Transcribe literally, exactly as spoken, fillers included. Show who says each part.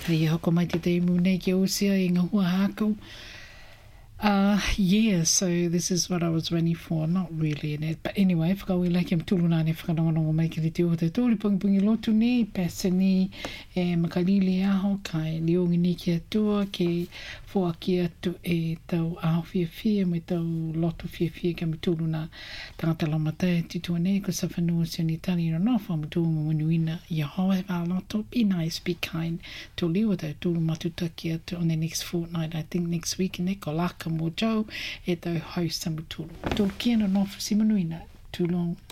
Speaker 1: Hei hoko mai te te mune ki usia i ngā hua hākau. Uh, yeah, so this is what I was running for, not really in it. But anyway, whakau I like am tūruna ne whakanongonongo mai ki te o te tōri pungi lotu ni, pesa ni, e makalili aho, kai liongi ni ki atua, ke fua ki atu e tau aho fia fia, me tau lotu fia fia ka me tūruna tangata lamata e titua ne, ko sa whanua si ni tani no no, wha mutu mo manuina, Yahweh wa loto, be nice, be kind, to liwa tau tūru matuta ki atu on the next fortnight, I think next week, ne, ko laka mo Joe, e tau host sa mutulu. Tō kia no no, si manuina, too long.